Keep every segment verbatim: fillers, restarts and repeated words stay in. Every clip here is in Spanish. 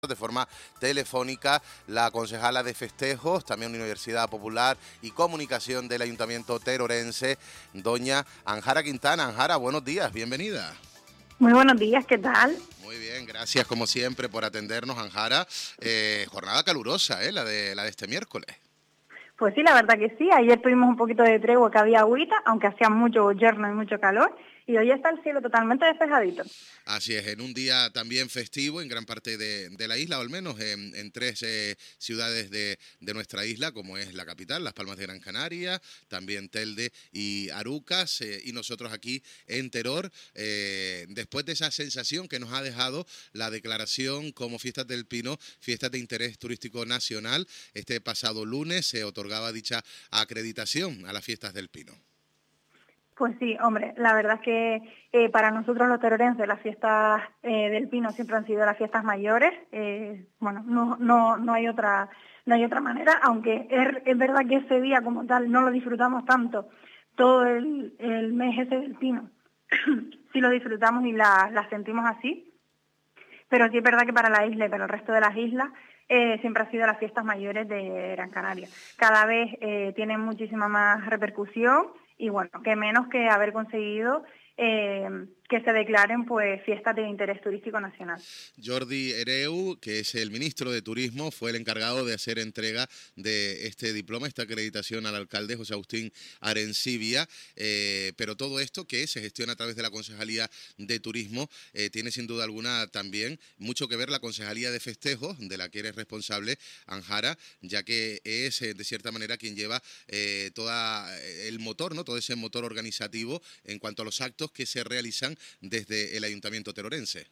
de forma telefónica la concejala de festejos, también Universidad Popular y Comunicación del Ayuntamiento Terorense, doña Anjara Quintana. Anjara, buenos días, bienvenida. Muy buenos días, ¿qué tal? Muy bien, gracias como siempre por atendernos, Anjara. Eh, jornada calurosa, ¿eh? La de, la de este miércoles. Pues sí, la verdad que sí. Ayer tuvimos un poquito de tregua, que había agüita, aunque hacía mucho bochorno y mucho calor. Y hoy está el cielo totalmente despejadito. Así es, en un día también festivo en gran parte de, de la isla, o al menos en, en tres eh, ciudades de, de nuestra isla, como es la capital, Las Palmas de Gran Canaria, también Telde y Arucas, eh, y nosotros aquí en Teror, eh, después de esa sensación que nos ha dejado la declaración como Fiestas del Pino, Fiestas de Interés Turístico Nacional. Este pasado lunes se otorgaba dicha acreditación a las Fiestas del Pino. Pues sí, hombre, la verdad es que eh, para nosotros los terorenses las fiestas eh, del Pino siempre han sido las fiestas mayores. Eh, bueno, no, no, no hay otra, no hay otra manera, aunque es, es verdad que ese día como tal no lo disfrutamos tanto, todo el, el mes ese del Pino. Sí lo disfrutamos y la, la sentimos así, pero sí es verdad que para la isla y para el resto de las islas eh, siempre ha sido las fiestas mayores de Gran Canaria. Cada vez eh, tienen muchísima más repercusión y bueno, que menos que haber conseguido eh, que se declaren pues fiestas de interés turístico nacional. Jordi Hereu, que es el ministro de Turismo, fue el encargado de hacer entrega de este diploma, esta acreditación al alcalde José Agustín Arencibia, eh, pero todo esto que se gestiona a través de la Concejalía de Turismo eh, tiene sin duda alguna también mucho que ver la Concejalía de Festejos, de la que eres responsable, Anjara, ya que es eh, de cierta manera quien lleva eh, todo el motor, ¿no? Todo ese motor organizativo en cuanto a los actos que se realizan desde el Ayuntamiento Terorense.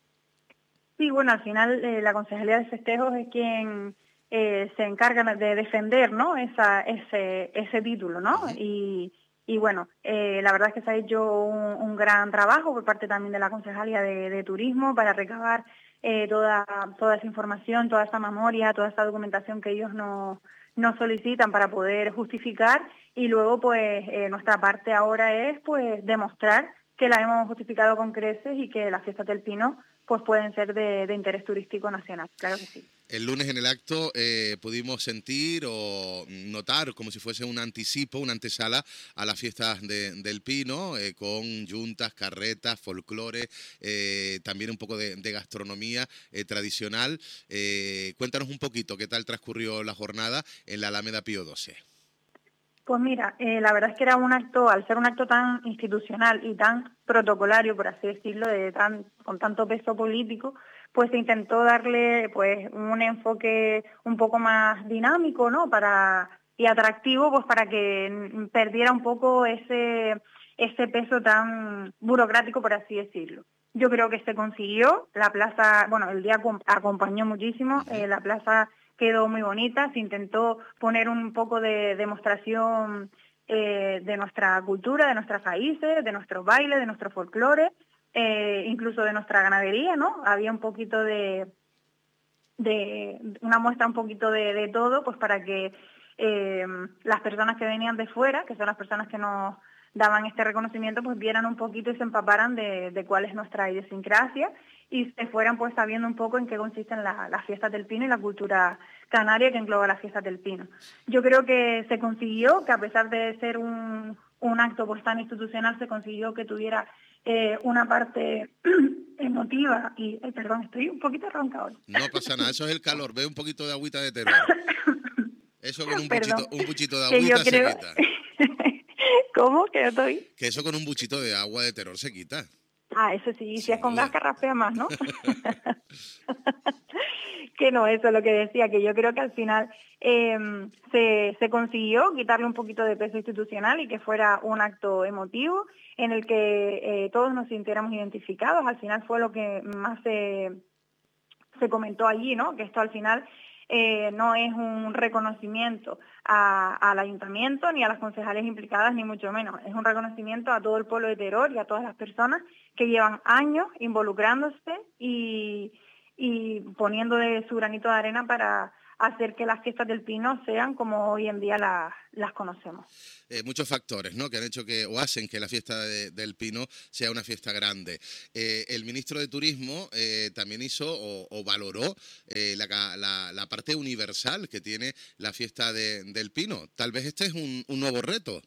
Sí, bueno, al final eh, la Concejalía de Festejos es quien eh, se encarga de defender, ¿no? Esa, ese, ese título, ¿no? Uh-huh. Y, y bueno, eh, la verdad es que se ha hecho un, un gran trabajo por parte también de la Concejalía de, de Turismo para recabar eh, toda, toda esa información, toda esa memoria, toda esa documentación que ellos nos, nos solicitan para poder justificar y luego pues eh, nuestra parte ahora es pues demostrar que la hemos justificado con creces y que las fiestas del Pino pues pueden ser de, de interés turístico nacional, claro que sí. El lunes en el acto eh, pudimos sentir o notar como si fuese un anticipo, una antesala a las fiestas de, del Pino, eh, con yuntas, carretas, folclore, eh, también un poco de, de gastronomía eh, tradicional. Eh, cuéntanos un poquito qué tal transcurrió la jornada en la Alameda Pío doce. Pues mira, eh, la verdad es que era un acto, al ser un acto tan institucional y tan protocolario, por así decirlo, de tan, con tanto peso político, pues se intentó darle pues un enfoque un poco más dinámico, ¿no? Para, y atractivo, pues para que perdiera un poco ese, ese peso tan burocrático, por así decirlo. Yo creo que se consiguió, la plaza, bueno, el día acompañó muchísimo, Uh-huh. eh, la plaza quedó muy bonita, se intentó poner un poco de demostración eh, de nuestra cultura, de nuestras raíces, de nuestros bailes, de nuestro folclore, eh, incluso de nuestra ganadería, ¿no? Había un poquito de, de una muestra un poquito de, de todo, pues para que eh, las personas que venían de fuera, que son las personas que nos daban este reconocimiento, pues vieran un poquito y se empaparan de, de cuál es nuestra idiosincrasia y se fueran pues sabiendo un poco en qué consisten la, las fiestas del Pino y la cultura canaria que engloba las fiestas del Pino. Yo creo que se consiguió, que a pesar de ser un, un acto pues tan institucional, se consiguió que tuviera eh, una parte emotiva y, eh, perdón, estoy un poquito ronca hoy. No pasa nada, eso es el calor, ve un poquito de agüita de Teror. Eso con un buchito, Perdón, un buchito de que yo agüita se creo... quita. ¿Cómo? Que no estoy... Que eso con un buchito de agua de Teror se quita. Ah, eso sí, si es con gas Sí. que raspea más, ¿no? Que no, eso es lo que decía, que yo creo que al final eh, se, se consiguió quitarle un poquito de peso institucional y que fuera un acto emotivo en el que eh, todos nos sintiéramos identificados. Al final fue lo que más se, se comentó allí, ¿no? Que esto al final eh, no es un reconocimiento a, al ayuntamiento ni a las concejales implicadas, ni mucho menos. Es un reconocimiento a todo el pueblo de Teror y a todas las personas que llevan años involucrándose y, y poniendo de su granito de arena para, hacer que las fiestas del Pino sean como hoy en día la, las conocemos. Eh, muchos factores, ¿no?, que han hecho que o hacen que la fiesta de, del Pino sea una fiesta grande. Eh, el ministro de Turismo eh, también hizo o, o valoró eh, la, la, la parte universal que tiene la fiesta de, del Pino. Tal vez este es un, un nuevo reto.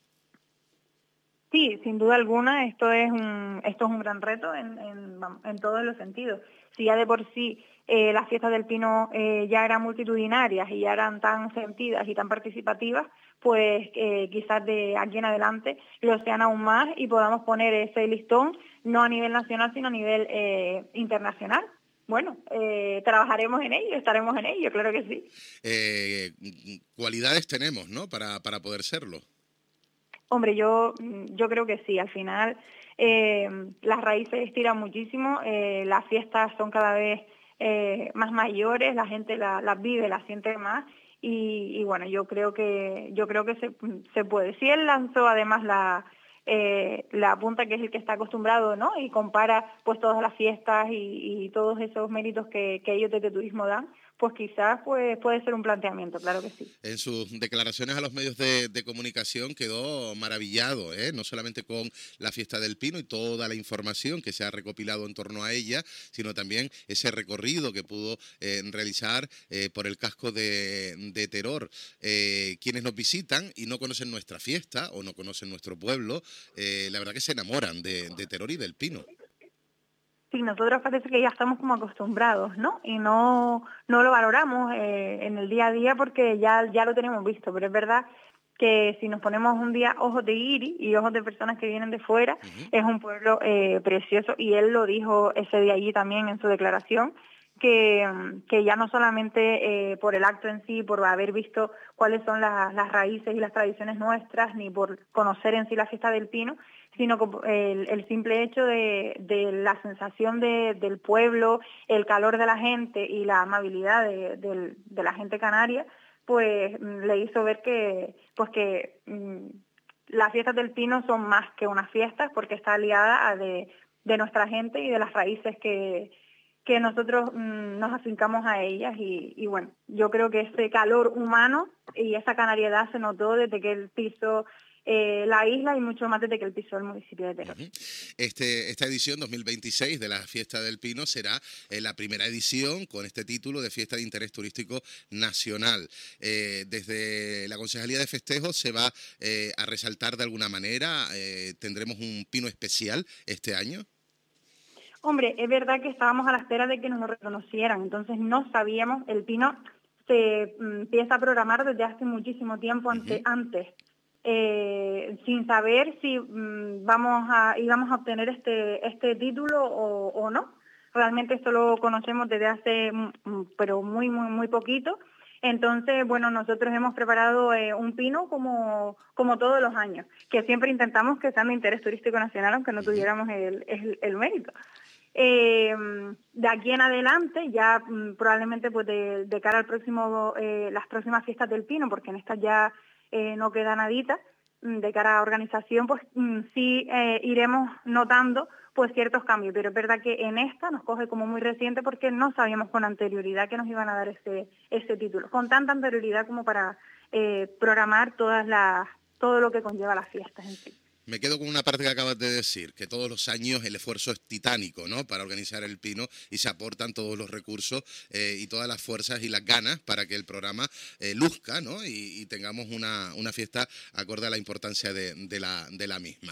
Sí, sin duda alguna, esto es un, esto es un gran reto en, en, en todos los sentidos. Si ya de por sí eh, las fiestas del Pino eh, ya eran multitudinarias y ya eran tan sentidas y tan participativas, pues eh, quizás de aquí en adelante lo sean aún más y podamos poner ese listón no a nivel nacional, sino a nivel eh, internacional. Bueno, eh, trabajaremos en ello, estaremos en ello, claro que sí. Eh, cualidades tenemos, ¿no?, para, para poder serlo. Hombre, yo, yo creo que sí, al final eh, las raíces estiran muchísimo, eh, las fiestas son cada vez eh, más mayores, la gente las la vive, las siente más y, y bueno, yo creo que yo creo que se, se puede. Si él lanzó además la, eh, la punta, que es el que está acostumbrado, ¿no?, y compara pues todas las fiestas y, y todos esos méritos que, que ellos desde turismo dan, pues quizás pues, puede ser un planteamiento, claro que sí. En sus declaraciones a los medios de, de comunicación quedó maravillado, ¿eh?, no solamente con la fiesta del Pino y toda la información que se ha recopilado en torno a ella, sino también ese recorrido que pudo eh, realizar eh, por el casco de, de Teror. Eh, quienes nos visitan y no conocen nuestra fiesta o no conocen nuestro pueblo, eh, la verdad que se enamoran de, de Teror y del Pino. Sí, nosotros parece que ya estamos como acostumbrados, ¿no? Y no, no lo valoramos eh, en el día a día porque ya, ya lo tenemos visto, pero es verdad que si nos ponemos un día ojos de guiri y ojos de personas que vienen de fuera, Uh-huh. es un pueblo eh, precioso y él lo dijo ese día allí también en su declaración, que, que ya no solamente eh, por el acto en sí, por haber visto cuáles son la, las raíces y las tradiciones nuestras, ni por conocer en sí la fiesta del Pino, sino el, el simple hecho de, de la sensación de, del pueblo, el calor de la gente y la amabilidad de, de, de la gente canaria, pues le hizo ver que, pues que mmm, las fiestas del Pino son más que unas fiestas porque está aliada a de, de nuestra gente y de las raíces que, que nosotros mmm, nos afincamos a ellas y, y bueno, yo creo que ese calor humano y esa canariedad se notó desde que el piso Eh, la isla y mucho más desde que el pisó el municipio de Teror. Uh-huh. Este, esta edición dos mil veintiséis de la Fiesta del Pino será eh, la primera edición con este título de Fiesta de Interés Turístico Nacional. Eh, desde la Concejalía de Festejos se va eh, a resaltar de alguna manera, eh, tendremos un pino especial este año. Hombre, es verdad que estábamos a la espera de que nos lo reconocieran, entonces no sabíamos, el pino se mm, empieza a programar desde hace muchísimo tiempo ante, uh-huh. antes. Eh, sin saber si mmm, vamos a íbamos a obtener este este título o, o no. Realmente esto lo conocemos desde hace mm, pero muy muy muy poquito. Entonces, bueno, nosotros hemos preparado eh, un pino como como todos los años, que siempre intentamos que sea de interés turístico nacional, aunque no tuviéramos el, el, el mérito. Eh, de aquí en adelante, ya mm, probablemente pues de, de cara al próximo eh, las próximas fiestas del pino, porque en estas ya Eh, no queda nadita, de cara a organización, pues sí eh, iremos notando pues ciertos cambios, pero es verdad que en esta nos coge como muy reciente porque no sabíamos con anterioridad que nos iban a dar ese, ese título, con tanta anterioridad como para eh, programar todas las, todo lo que conlleva las fiestas en sí. Me quedo con una parte que acabas de decir, que todos los años el esfuerzo es titánico, ¿no?, para organizar el Pino y se aportan todos los recursos eh, y todas las fuerzas y las ganas para que el programa eh, luzca, ¿no?, y, y tengamos una, una fiesta acorde a la importancia de, de, la, de la misma.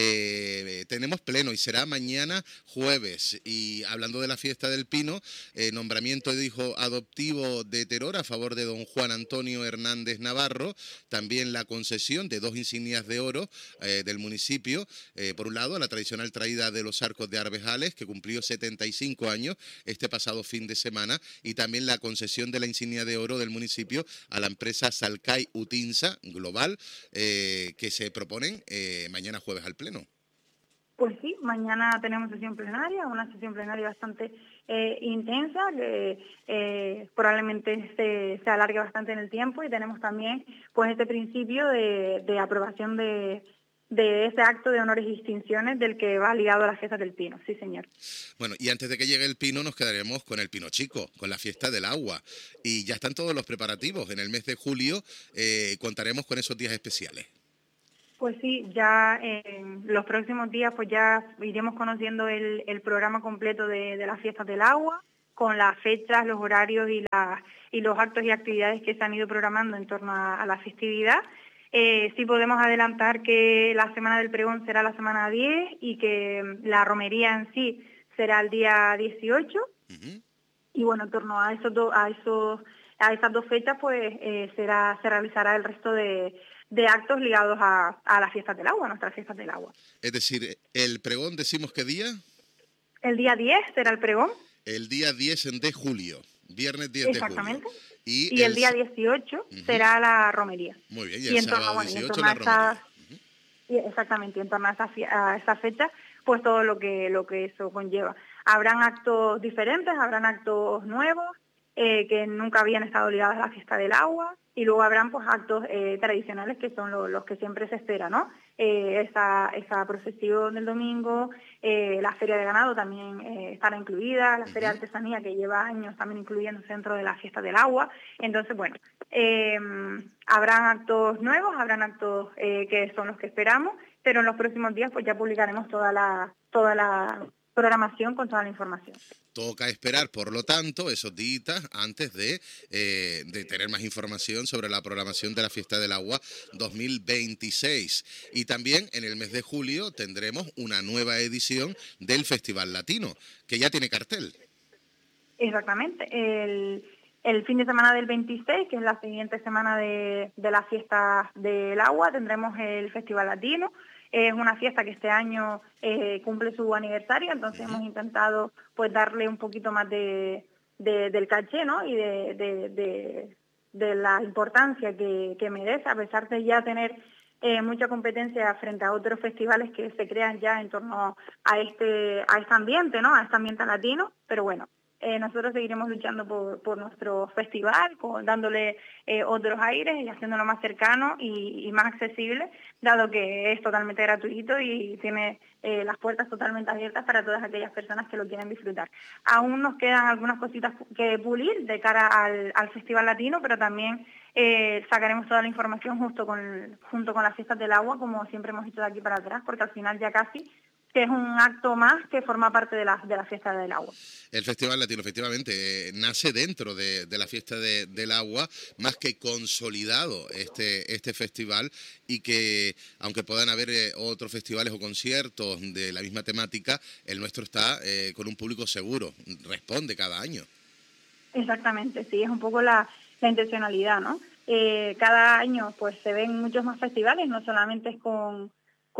Eh, tenemos pleno y será mañana jueves. Y hablando de la fiesta del Pino, eh, nombramiento de hijo adoptivo de Teror a favor de don Juan Antonio Hernández Navarro, también la concesión de dos insignias de oro eh, del municipio, eh, por un lado la tradicional traída de los arcos de Arbejales, que cumplió setenta y cinco años este pasado fin de semana, y también la concesión de la insignia de oro del municipio a la empresa Salcay Utinsa Global, eh, que se proponen eh, mañana jueves al Pleno. Pues sí, mañana tenemos sesión plenaria, una sesión plenaria bastante eh, intensa, que eh, probablemente se, se alargue bastante en el tiempo, y tenemos también pues este principio de, de aprobación de de ese acto de honores y distinciones del que va ligado a las fiestas del Pino, sí señor. Bueno, y antes de que llegue el Pino nos quedaremos con el Pino Chico, con la fiesta del agua. Y ya están todos los preparativos. En el mes de julio eh, contaremos con esos días especiales. Pues sí, ya en los próximos días pues ya iremos conociendo el, el programa completo de, de las fiestas del agua, con las fechas, los horarios y, la, y los actos y actividades que se han ido programando en torno a, a la festividad. Eh, sí podemos adelantar que la Semana del Pregón será la semana diez y que la romería en sí será el día dieciocho. Uh-huh. Y bueno, en torno a esos do, a esos a esas dos fechas pues eh, será se realizará el resto de, de actos ligados a, a las fiestas del agua, a nuestras fiestas del agua. Es decir, ¿el pregón decimos qué día? El día diez será el pregón. El día diez de julio, viernes diez de julio. Exactamente. Y, y el, el día dieciocho uh-huh. será la romería. Muy bien, y, y el en torno, sábado bueno, dieciocho en torno a la esa, romería. Uh-huh. y exactamente, en torno a esa, a esa fecha, pues todo lo que, lo que eso conlleva. Habrán actos diferentes, habrán actos nuevos, eh, que nunca habían estado ligados a la fiesta del agua, y luego habrán pues actos eh, tradicionales que son lo, los que siempre se espera, ¿no? Eh, esa, esa procesión del domingo, eh, la feria de ganado también eh, estará incluida, la uh-huh. feria de artesanía que lleva años también incluyéndose dentro de la fiesta del agua. Entonces, bueno, eh, habrán actos nuevos, habrán actos eh, que son los que esperamos, pero en los próximos días pues ya publicaremos toda la, toda la programación con toda la información. Toca esperar, por lo tanto, esos días antes de, eh, de tener más información sobre la programación de la Fiesta del Agua dos mil veintiséis. Y también en el mes de julio tendremos una nueva edición del Festival Latino, que ya tiene cartel. Exactamente. El, el fin de semana del veintiséis, que es la siguiente semana de, de la Fiesta del Agua, tendremos el Festival Latino. Es una fiesta que este año eh, cumple su aniversario, entonces uh-huh. hemos intentado pues darle un poquito más de, de del caché, ¿no? Y de, de, de, de la importancia que, que merece, a pesar de ya tener eh, mucha competencia frente a otros festivales que se crean ya en torno a este a este ambiente, ¿no? A este ambiente latino, pero bueno. Eh, nosotros seguiremos luchando por, por nuestro festival, con, dándole eh, otros aires y haciéndolo más cercano y, y más accesible, dado que es totalmente gratuito y tiene eh, las puertas totalmente abiertas para todas aquellas personas que lo quieren disfrutar. Aún nos quedan algunas cositas que pulir de cara al, al Festival Latino, pero también eh, sacaremos toda la información justo con, junto con las fiestas del agua, como siempre hemos hecho de aquí para atrás, porque al final ya casi que es un acto más que forma parte de la, de la fiesta del agua. El Festival Latino, efectivamente, eh, nace dentro de, de la fiesta de, del agua, más que consolidado este, este festival, y que, aunque puedan haber eh, otros festivales o conciertos de la misma temática, el nuestro está eh, con un público seguro, responde cada año. Exactamente, sí, es un poco la, la intencionalidad, ¿no? Eh, cada año pues se ven muchos más festivales, no solamente es con...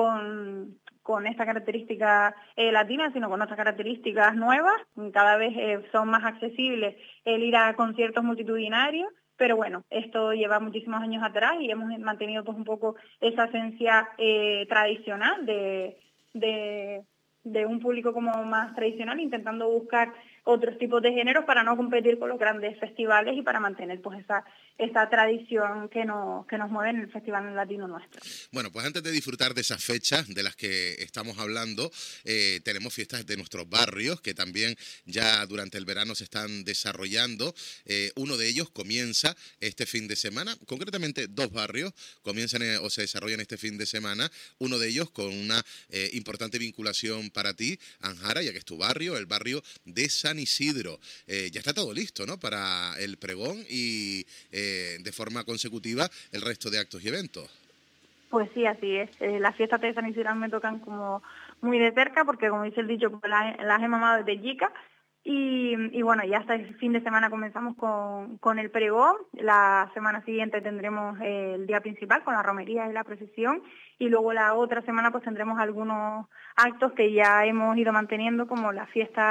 con con esta característica eh, latina, sino con otras características nuevas. Cada vez eh, son más accesibles el ir a conciertos multitudinarios, pero bueno, esto lleva muchísimos años atrás y hemos mantenido pues un poco esa esencia eh, tradicional de, de, de un público como más tradicional, intentando buscar otros tipos de géneros para no competir con los grandes festivales y para mantener pues esa, esa tradición que nos, que nos mueve en el Festival Latino nuestro. Bueno, pues antes de disfrutar de esas fechas de las que estamos hablando, eh, tenemos fiestas de nuestros barrios que también ya durante el verano se están desarrollando. Eh, uno de ellos comienza este fin de semana, concretamente dos barrios comienzan eh, o se desarrollan este fin de semana, uno de ellos con una eh, importante vinculación para ti, Anjara, ya que es tu barrio, el barrio de San Isidro. Eh, ya está todo listo, ¿no?, para el pregón y eh, de forma consecutiva el resto de actos y eventos. Pues sí, así es. Eh, las fiestas de San Isidro me tocan como muy de cerca porque, como dice el dicho, pues las, las he mamado desde chica. Y, y bueno, ya hasta el fin de semana comenzamos con, con el pregón. La semana siguiente tendremos eh, el día principal con la romería y la procesión. Y luego la otra semana pues tendremos algunos actos que ya hemos ido manteniendo, como la fiesta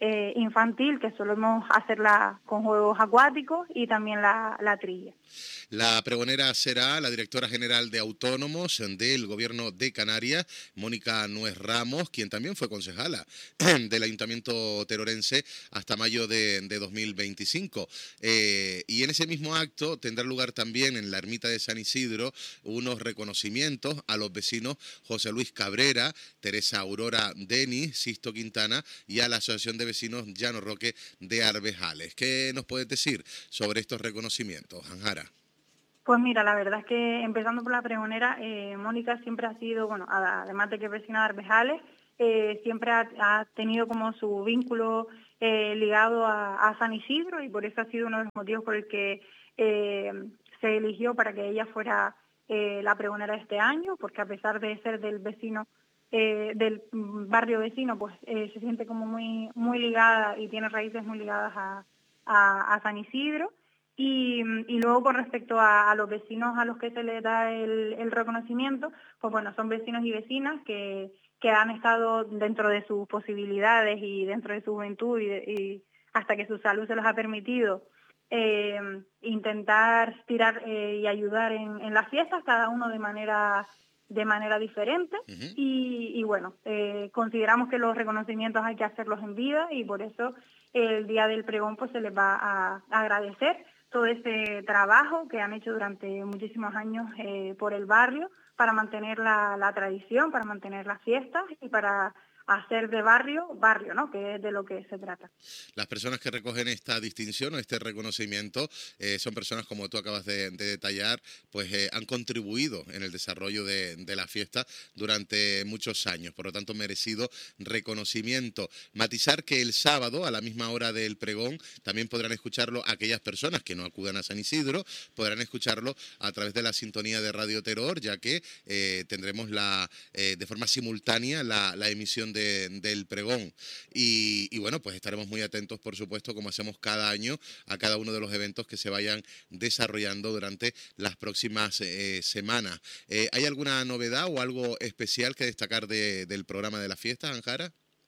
eh, infantil, que solemos hacerla con juegos acuáticos, y también la, la trilla. La pregonera será la directora general de Autónomos del Gobierno de Canarias, Mónica Nuez Ramos, quien también fue concejala del Ayuntamiento terorense hasta mayo de, de dos mil veinticinco. Eh, y en ese mismo acto tendrá lugar también en la ermita de San Isidro unos reconocimientos a los vecinos José Luis Cabrera, Teresa Aurora Denis, Sisto Quintana y a la Asociación de Vecinos Llano Roque de Arbejales. ¿Qué nos puedes decir sobre estos reconocimientos, Anjara? Pues mira, la verdad es que empezando por la pregonera, eh, Mónica siempre ha sido, bueno, además de que es vecina de Arbejales, eh, siempre ha, ha tenido como su vínculo eh, ligado a, a San Isidro, y por eso ha sido uno de los motivos por el que eh, se eligió para que ella fuera eh, la pregonera de este año, porque a pesar de ser del vecino, eh, del barrio vecino, pues eh, se siente como muy, muy ligada y tiene raíces muy ligadas a, a, a San Isidro. Y, y luego con respecto a, a los vecinos a los que se les da el, el reconocimiento, pues bueno, son vecinos y vecinas que, que han estado dentro de sus posibilidades y dentro de su juventud y, de, y hasta que su salud se los ha permitido, eh, intentar tirar eh, y ayudar en, en las fiestas, cada uno de manera de manera diferente. Uh-huh. y, y bueno, eh, consideramos que los reconocimientos hay que hacerlos en vida, y por eso el día del pregón pues se les va a, a agradecer todo ese trabajo que han hecho durante muchísimos años eh, por el barrio para mantener la, la tradición, para mantener las fiestas y para hacer de barrio, barrio, ¿no? Que es de lo que se trata. Las personas que recogen esta distinción o este reconocimiento eh, son personas, como tú acabas de, de detallar, pues eh, han contribuido en el desarrollo de, de la fiesta durante muchos años, por lo tanto merecido reconocimiento. Matizar que el sábado, a la misma hora del pregón, también podrán escucharlo aquellas personas que no acudan a San Isidro, podrán escucharlo a través de la sintonía de Radio Terror, ya que eh, tendremos la eh, de forma simultánea la, la emisión de De, del pregón y, y bueno, pues estaremos muy atentos, por supuesto, como hacemos cada año, a cada uno de los eventos que se vayan desarrollando durante las próximas eh, semanas. Eh, ¿Hay alguna novedad o algo especial que destacar de, del programa de la fiesta, Anjara?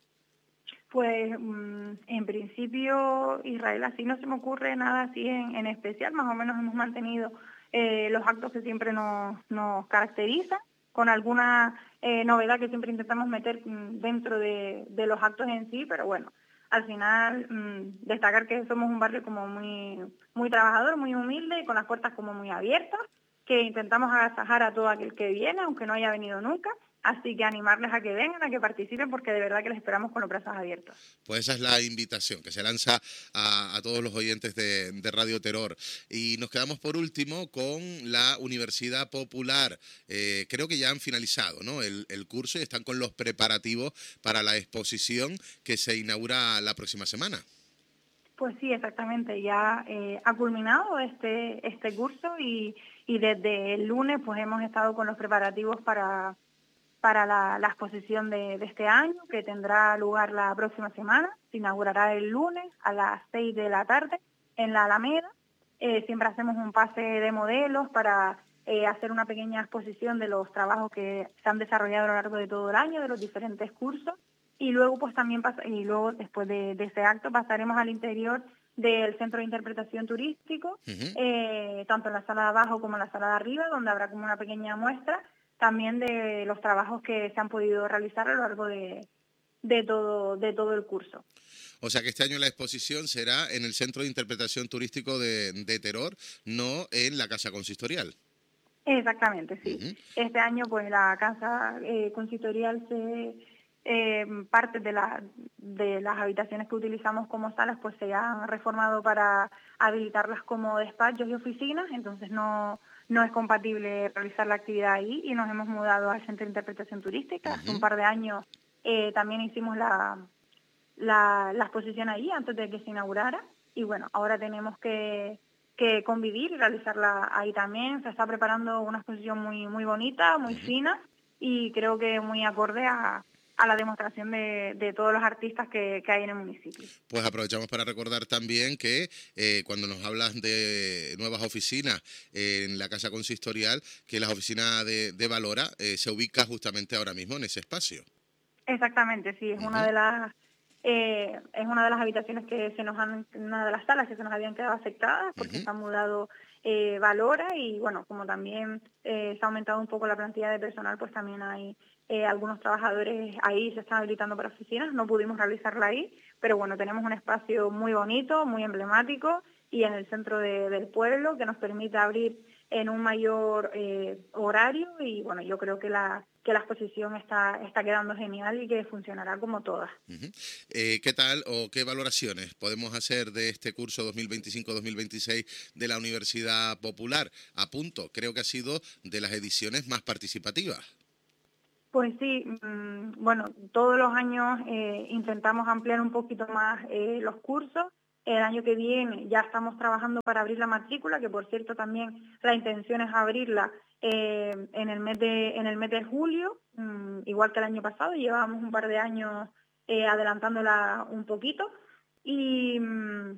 Pues mmm, en principio, Israel, así no se me ocurre nada así en, en especial. Más o menos hemos mantenido eh, los actos que siempre nos, nos caracterizan, con alguna eh, novedad que siempre intentamos meter mmm, dentro de, de los actos en sí, pero bueno, al final mmm, destacar que somos un barrio como muy, muy trabajador, muy humilde y con las puertas como muy abiertas, que intentamos agasajar a todo aquel que viene, aunque no haya venido nunca. Así que animarles a que vengan, a que participen, porque de verdad que les esperamos con los brazos abiertos. Pues esa es la invitación que se lanza a, a todos los oyentes de, de Radio Terror. Y nos quedamos por último con la Universidad Popular. Eh, creo que ya han finalizado, ¿no?, el, el curso y están con los preparativos para la exposición que se inaugura la próxima semana. Pues sí, exactamente. Ya eh, ha culminado este, este curso y, y desde el lunes pues hemos estado con los preparativos para... para la, la exposición de, de este año, que tendrá lugar la próxima semana. Se inaugurará el lunes a las seis de la tarde en la Alameda. Eh, siempre hacemos un pase de modelos para eh, hacer una pequeña exposición de los trabajos que se han desarrollado a lo largo de todo el año, de los diferentes cursos. Y luego, pues también pasa, y luego después de, de ese acto pasaremos al interior del Centro de Interpretación Turístico, uh-huh. eh, tanto en la sala de abajo como en la sala de arriba, donde habrá como una pequeña muestra también de los trabajos que se han podido realizar a lo largo de, de, todo, de todo el curso. O sea que este año la exposición será en el Centro de Interpretación Turístico de, de Terror, no en la Casa Consistorial. Exactamente, sí. Uh-huh. Este año pues la Casa eh, Consistorial se... Eh, parte de, la, de las habitaciones que utilizamos como salas pues se han reformado para habilitarlas como despachos y oficinas, entonces no... no es compatible realizar la actividad ahí y nos hemos mudado al Centro de Interpretación Turística. Uh-huh. Hace un par de años eh, también hicimos la, la, la exposición ahí antes de que se inaugurara y bueno, ahora tenemos que, que convivir y realizarla ahí también. Se está preparando una exposición muy, muy bonita, muy uh-huh. fina y creo que muy acorde a... a la demostración de, de todos los artistas que, que hay en el municipio. Pues aprovechamos para recordar también que eh, cuando nos hablas de nuevas oficinas eh, en la Casa Consistorial, que la oficina de, de Valora eh, se ubica justamente ahora mismo en ese espacio. Exactamente, sí, es uh-huh. una de las Eh, es una de las habitaciones que se nos han, una de las salas que se nos habían quedado afectadas porque Uh-huh. se ha mudado eh, Valora y bueno, como también eh, se ha aumentado un poco la plantilla de personal, pues también hay eh, algunos trabajadores ahí, se están habilitando para oficinas, no pudimos realizarla ahí, pero bueno, tenemos un espacio muy bonito, muy emblemático y en el centro de, del pueblo que nos permite abrir en un mayor eh, horario y bueno, yo creo que la que la exposición está, está quedando genial y que funcionará como todas. Uh-huh. Eh, ¿Qué tal o qué valoraciones podemos hacer de este curso dos mil veinticinco dos mil veintiséis de la Universidad Popular? A punto, creo que ha sido de las ediciones más participativas. Pues sí, mmm, bueno, todos los años eh, intentamos ampliar un poquito más eh, los cursos. El año que viene ya estamos trabajando para abrir la matrícula, que por cierto también la intención es abrirla eh, en el mes de en el mes de julio, mmm, igual que el año pasado. Llevábamos un par de años eh, adelantándola un poquito y, mmm,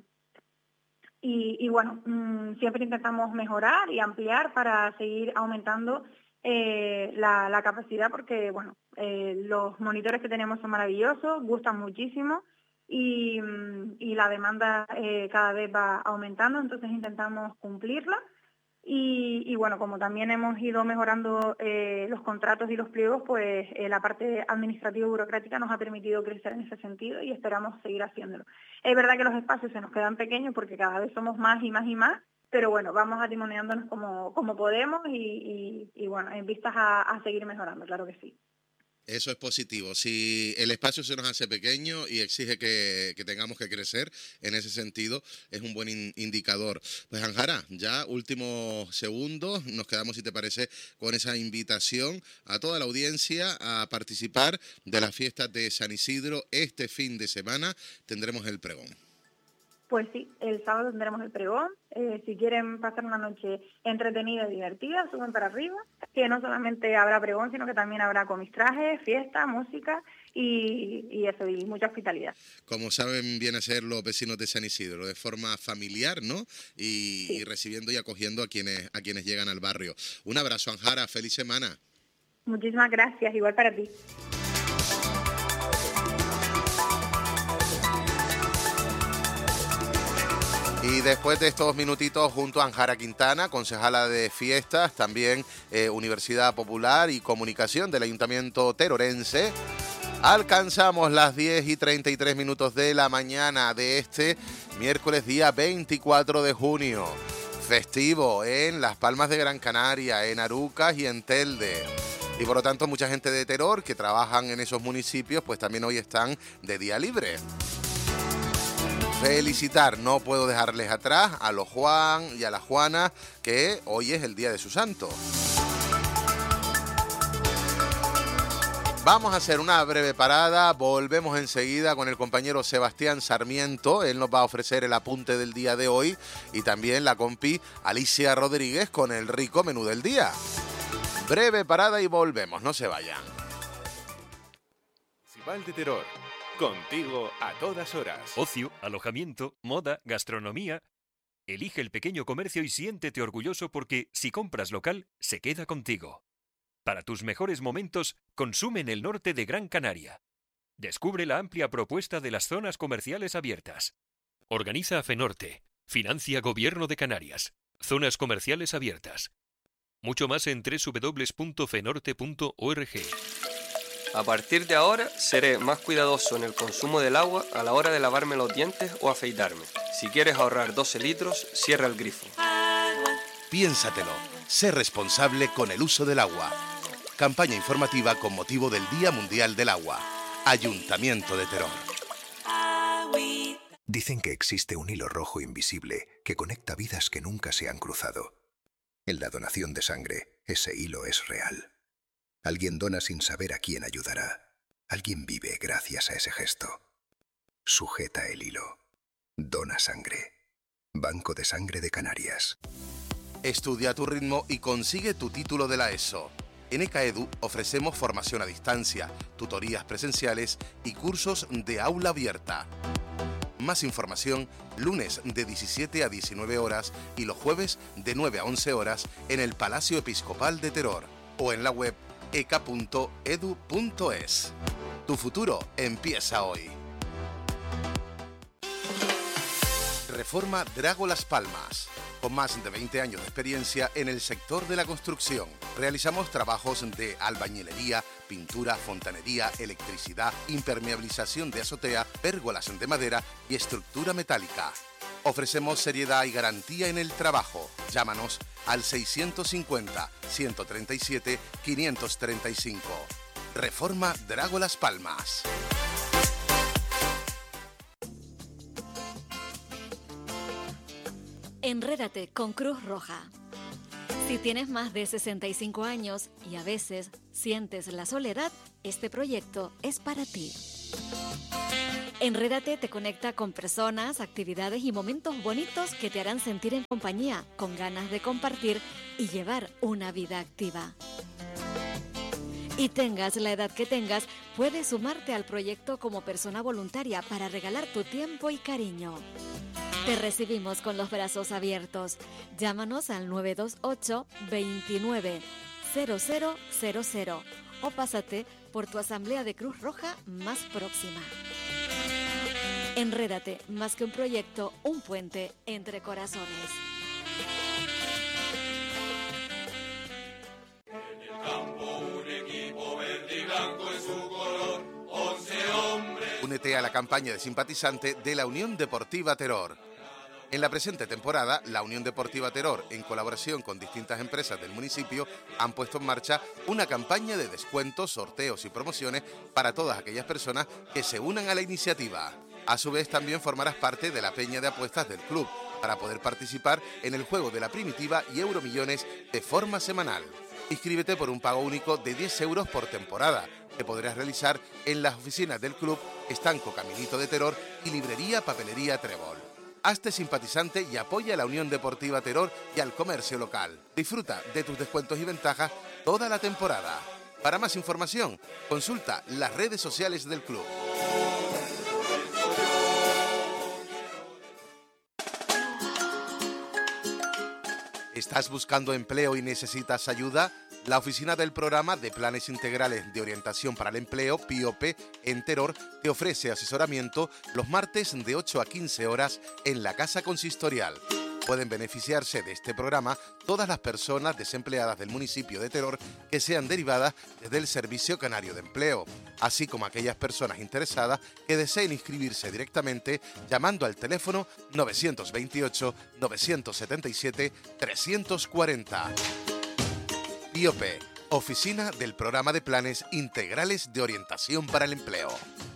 y, y bueno, mmm, siempre intentamos mejorar y ampliar para seguir aumentando eh, la, la capacidad porque bueno, eh, los monitores que tenemos son maravillosos, gustan muchísimo. Y, y la demanda eh, cada vez va aumentando, entonces intentamos cumplirla. Y, y bueno, como también hemos ido mejorando eh, los contratos y los pliegos, pues eh, la parte administrativa y burocrática nos ha permitido crecer en ese sentido y esperamos seguir haciéndolo. Es verdad que los espacios se nos quedan pequeños porque cada vez somos más y más y más, pero bueno, vamos atimoneándonos como, como podemos y, y, y bueno, en vistas a, a seguir mejorando, claro que sí. Eso es positivo. Si el espacio se nos hace pequeño y exige que, que tengamos que crecer, en ese sentido es un buen in, indicador. Pues Anjara, ya últimos segundos, nos quedamos, si te parece, con esa invitación a toda la audiencia a participar de las fiestas de San Isidro. Este fin de semana tendremos el pregón. Pues sí, el sábado tendremos el pregón. Eh, si quieren pasar una noche entretenida y divertida, suben para arriba, que no solamente habrá pregón, sino que también habrá comistrajes, fiesta, música y, y eso, y mucha hospitalidad. Como saben bien hacer los vecinos de San Isidro, de forma familiar, ¿no? Y, sí. y recibiendo y acogiendo a quienes, a quienes llegan al barrio. Un abrazo, Anjara, feliz semana. Muchísimas gracias, igual para ti. Y después de estos minutitos junto a Anjara Quintana, concejala de fiestas, también eh, Universidad Popular y Comunicación del Ayuntamiento Terorense, alcanzamos las diez y treinta y tres minutos de la mañana de este miércoles día veinticuatro de junio. Festivo en Las Palmas de Gran Canaria, en Arucas y en Telde. Y por lo tanto mucha gente de Teror que trabajan en esos municipios pues también hoy están de día libre. Felicitar, no puedo dejarles atrás a los Juan y a las Juanas, que hoy es el día de su santo. Vamos a hacer una breve parada, volvemos enseguida con el compañero Sebastián Sarmiento, él nos va a ofrecer el apunte del día de hoy y también la compi Alicia Rodríguez con el rico menú del día. Breve parada y volvemos, no se vayan. Municipal de Teror. Contigo a todas horas. Ocio, alojamiento, moda, gastronomía. Elige el pequeño comercio y siéntete orgulloso porque si compras local, se queda contigo. Para tus mejores momentos, consume en el norte de Gran Canaria. Descubre la amplia propuesta de las zonas comerciales abiertas. Organiza FENORTE. Financia Gobierno de Canarias. Zonas comerciales abiertas. Mucho más en doble u doble u doble u punto fenorte punto org. A partir de ahora, seré más cuidadoso en el consumo del agua a la hora de lavarme los dientes o afeitarme. Si quieres ahorrar doce litros, cierra el grifo. Piénsatelo. Sé responsable con el uso del agua. Campaña informativa con motivo del Día Mundial del Agua. Ayuntamiento de Teror. Dicen que existe un hilo rojo invisible que conecta vidas que nunca se han cruzado. En la donación de sangre, ese hilo es real. Alguien dona sin saber a quién ayudará. Alguien vive gracias a ese gesto. Sujeta el hilo. Dona sangre. Banco de Sangre de Canarias. Estudia a tu ritmo y consigue tu título de la ESO. En ECAEDU ofrecemos formación a distancia, tutorías presenciales y cursos de aula abierta. Más información, lunes de diecisiete a diecinueve horas y los jueves de nueve a once horas en el Palacio Episcopal de Teror o en la web eca punto edu punto es. Tu futuro empieza hoy. Reforma Drago Las Palmas. Con más de veinte años de experiencia en el sector de la construcción, realizamos trabajos de albañilería, pintura, fontanería, electricidad, impermeabilización de azotea, pérgolas de madera y estructura metálica. Ofrecemos seriedad y garantía en el trabajo. Llámanos al seiscientos cincuenta, ciento treinta y siete, quinientos treinta y cinco. Reforma Drago Las Palmas. Enrédate con Cruz Roja. Si tienes más de sesenta y cinco años y a veces sientes la soledad, este proyecto es para ti. Enrédate te conecta con personas, actividades y momentos bonitos que te harán sentir en compañía, con ganas de compartir y llevar una vida activa. Y tengas la edad que tengas, puedes sumarte al proyecto como persona voluntaria para regalar tu tiempo y cariño. Te recibimos con los brazos abiertos. Llámanos al nueve dos ocho, veintinueve, cero cero cero cero o pásate por tu asamblea de Cruz Roja más próxima. Enrédate, más que un proyecto, un puente entre corazones. En el campo un equipo verde y blanco en su color, once hombres. Únete a la campaña de simpatizante de la Unión Deportiva Teror. En la presente temporada, la Unión Deportiva Teror, en colaboración con distintas empresas del municipio, han puesto en marcha una campaña de descuentos, sorteos y promociones para todas aquellas personas que se unan a la iniciativa. A su vez, también formarás parte de la peña de apuestas del club para poder participar en el juego de la primitiva y Euromillones de forma semanal. Inscríbete por un pago único de diez euros por temporada, que podrás realizar en las oficinas del club Estanco Caminito de Teror y Librería Papelería Trébol. Hazte simpatizante y apoya a la Unión Deportiva Teror y al comercio local. Disfruta de tus descuentos y ventajas toda la temporada. Para más información, consulta las redes sociales del club. ¿Estás buscando empleo y necesitas ayuda? La oficina del Programa de Planes Integrales de Orientación para el Empleo, P I O P, en Teror, te ofrece asesoramiento los martes de ocho a quince horas en la Casa Consistorial. Pueden beneficiarse de este programa todas las personas desempleadas del municipio de Teror que sean derivadas desde el Servicio Canario de Empleo, así como aquellas personas interesadas que deseen inscribirse directamente llamando al teléfono nueve dos ocho, nueve siete siete, tres cuatro cero. P I O P, Oficina del Programa de Planes Integrales de Orientación para el Empleo.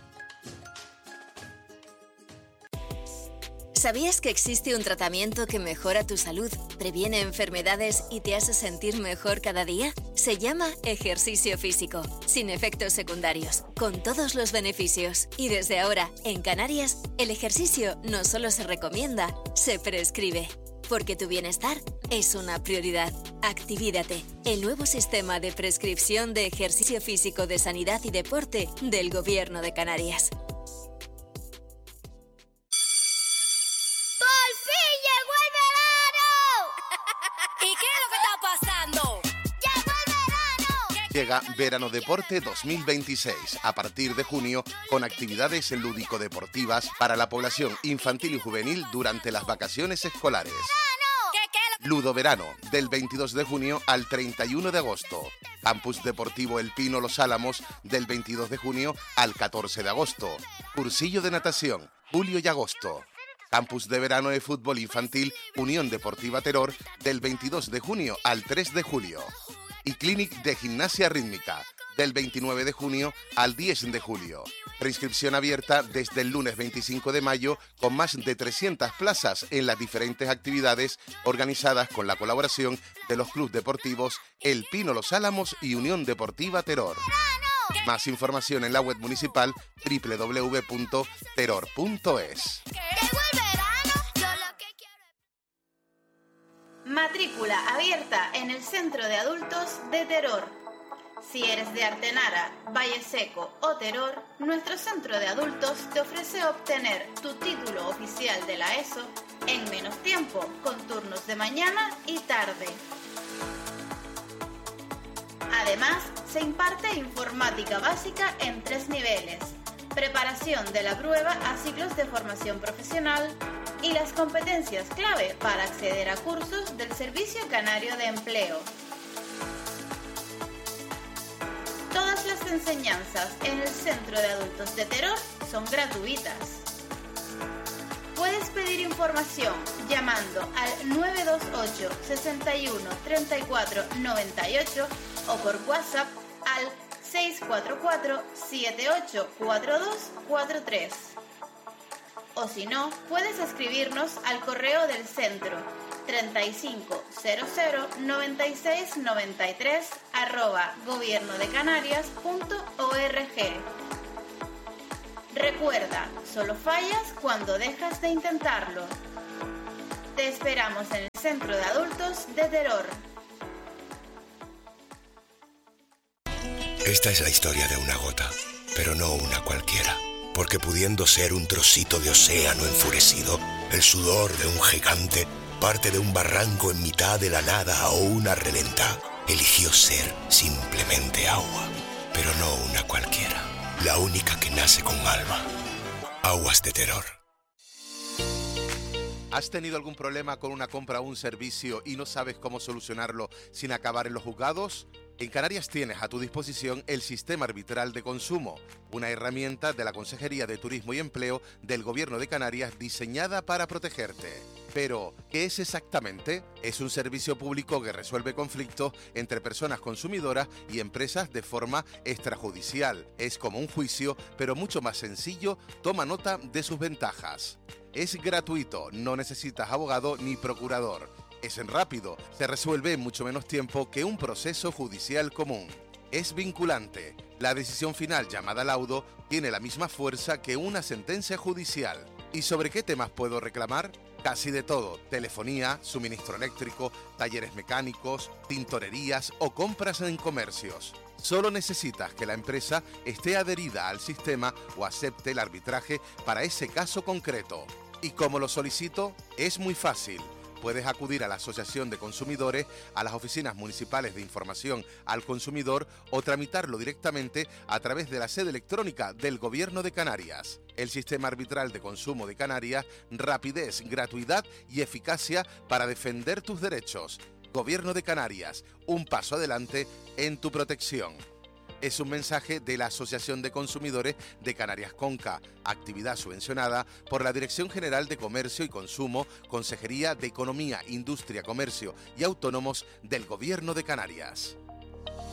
¿Sabías que existe un tratamiento que mejora tu salud, previene enfermedades y te hace sentir mejor cada día? Se llama ejercicio físico, sin efectos secundarios, con todos los beneficios. Y desde ahora, en Canarias, el ejercicio no solo se recomienda, se prescribe. Porque tu bienestar es una prioridad. Activídate, el nuevo sistema de prescripción de ejercicio físico de sanidad y deporte del Gobierno de Canarias. Llega Verano Deporte dos mil veintiséis, a partir de junio, con actividades lúdico-deportivas para la población infantil y juvenil durante las vacaciones escolares. Ludo Verano, del veintidós de junio al treinta y uno de agosto. Campus Deportivo El Pino Los Álamos, del veintidós de junio al catorce de agosto. Cursillo de natación, julio y agosto. Campus de Verano de Fútbol Infantil Unión Deportiva Teror, del veintidós de junio al tres de julio. Y Clinic de Gimnasia Rítmica, del veintinueve de junio al diez de julio. Preinscripción abierta desde el lunes veinticinco de mayo, con más de trescientas plazas en las diferentes actividades organizadas con la colaboración de los clubes deportivos El Pino Los Álamos y Unión Deportiva Teror. Más información en la web municipal doble u doble u doble u punto teror punto es. Matrícula abierta en el Centro de Adultos de Teror. Si eres de Artenara, Valle Seco o Teror, nuestro Centro de Adultos te ofrece obtener tu título oficial de la ESO en menos tiempo, con turnos de mañana y tarde. Además, se imparte informática básica en tres niveles, preparación de la prueba a ciclos de formación profesional, y las competencias clave para acceder a cursos del Servicio Canario de Empleo. Todas las enseñanzas en el Centro de Adultos de Teror son gratuitas. Puedes pedir información llamando al nueve dos ocho, sesenta y uno, treinta y cuatro, noventa y ocho o por WhatsApp al seis cuatro cuatro, siete ocho cuatro dos cuatro tres. O si no, puedes escribirnos al correo del centro treinta y cinco cero cero noventa y seis noventa y tres arroba gobiernodecanarias.org. Recuerda, solo fallas cuando dejas de intentarlo. Te esperamos en el Centro de Adultos de Teror. Esta es la historia de una gota, pero no una cualquiera. Porque pudiendo ser un trocito de océano enfurecido, el sudor de un gigante, parte de un barranco en mitad de la nada o una relenta, eligió ser simplemente agua, pero no una cualquiera. La única que nace con alma. Aguas de Teror. ¿Has tenido algún problema con una compra o un servicio y no sabes cómo solucionarlo sin acabar en los juzgados? En Canarias tienes a tu disposición el Sistema Arbitral de Consumo, una herramienta de la Consejería de Turismo y Empleo del Gobierno de Canarias diseñada para protegerte. Pero, ¿qué es exactamente? Es un servicio público que resuelve conflictos entre personas consumidoras y empresas de forma extrajudicial. Es como un juicio, pero mucho más sencillo. Toma nota de sus ventajas. Es gratuito, no necesitas abogado ni procurador. Es en rápido, se resuelve en mucho menos tiempo que un proceso judicial común. Es vinculante. La decisión final, llamada laudo, tiene la misma fuerza que una sentencia judicial. ¿Y sobre qué temas puedo reclamar? Casi de todo: telefonía, suministro eléctrico, talleres mecánicos, tintorerías o compras en comercios. Solo necesitas que la empresa esté adherida al sistema o acepte el arbitraje para ese caso concreto. ¿Y cómo lo solicito? Es muy fácil. Puedes acudir a la Asociación de Consumidores, a las oficinas municipales de información al consumidor o tramitarlo directamente a través de la sede electrónica del Gobierno de Canarias. El Sistema Arbitral de Consumo de Canarias: rapidez, gratuidad y eficacia para defender tus derechos. Gobierno de Canarias, un paso adelante en tu protección. Es un mensaje de la Asociación de Consumidores de Canarias Conca, actividad subvencionada por la Dirección General de Comercio y Consumo, Consejería de Economía, Industria, Comercio y Autónomos del Gobierno de Canarias.